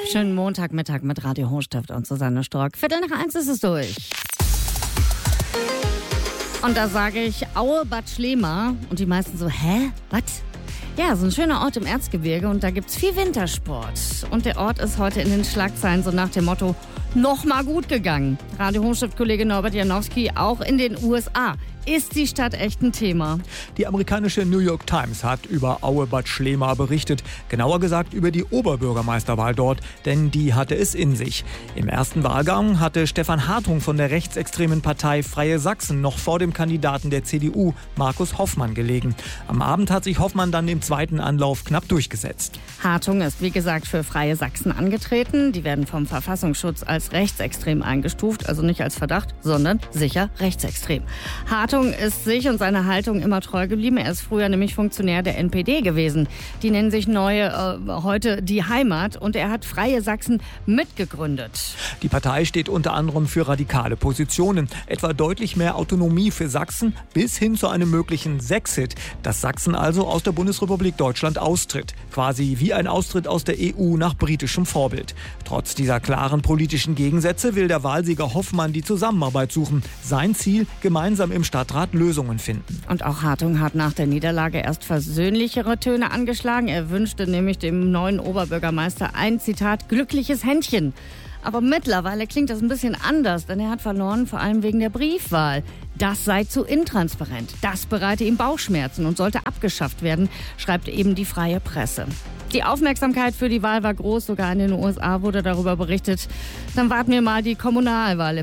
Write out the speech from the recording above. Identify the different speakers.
Speaker 1: Schönen Montagmittag mit Radio Hochstift und Susanne Stork. 1:15 ist es durch. Und da sage ich Aue Bad Schlema. Und die meisten so, hä? Was? Ja, so ein schöner Ort im Erzgebirge und da gibt's viel Wintersport. Und der Ort ist heute in den Schlagzeilen so nach dem Motto, noch mal gut gegangen. Radio Hochstift-Kollege Norbert Janowski, auch in den USA. Ist die Stadt echt ein Thema?
Speaker 2: Die amerikanische New York Times hat über Aue Bad Schlema berichtet. Genauer gesagt über die Oberbürgermeisterwahl dort, denn die hatte es in sich. Im ersten Wahlgang hatte Stefan Hartung von der rechtsextremen Partei Freie Sachsen noch vor dem Kandidaten der CDU, Markus Hoffmann, gelegen. Am Abend hat sich Hoffmann dann im zweiten Anlauf knapp durchgesetzt.
Speaker 1: Hartung ist wie gesagt für Freie Sachsen angetreten. Die werden vom Verfassungsschutz als rechtsextrem eingestuft, also nicht als Verdacht, sondern sicher rechtsextrem. Hartung ist sich und seiner Haltung immer treu geblieben. Er ist früher nämlich Funktionär der NPD gewesen. Die nennen sich heute die Heimat und er hat Freie Sachsen mitgegründet.
Speaker 2: Die Partei steht unter anderem für radikale Positionen, etwa deutlich mehr Autonomie für Sachsen bis hin zu einem möglichen Sexit, dass Sachsen also aus der Bundesrepublik Deutschland austritt. Quasi wie ein Austritt aus der EU nach britischem Vorbild. Trotz dieser klaren politischen Gegensätze will der Wahlsieger Hoffmann die Zusammenarbeit suchen. Sein Ziel, gemeinsam im Stadtrat Lösungen finden.
Speaker 1: Und auch Hartung hat nach der Niederlage erst versöhnlichere Töne angeschlagen. Er wünschte nämlich dem neuen Oberbürgermeister ein, Zitat, glückliches Händchen. Aber mittlerweile klingt das ein bisschen anders, denn er hat verloren, vor allem wegen der Briefwahl. Das sei zu intransparent. Das bereite ihm Bauchschmerzen und sollte abgeschafft werden, schreibt eben die Freie Presse. Die Aufmerksamkeit für die Wahl war groß, sogar in den USA wurde darüber berichtet. Dann warten wir mal die Kommunalwahl